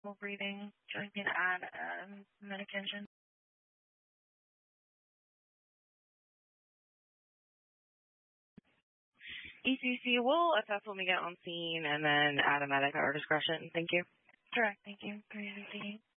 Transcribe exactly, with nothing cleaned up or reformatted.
Full breathing, so we can add um, medication. E C C will assess when we get on scene and then add a medic at our discretion. Thank you. Correct. Thank you.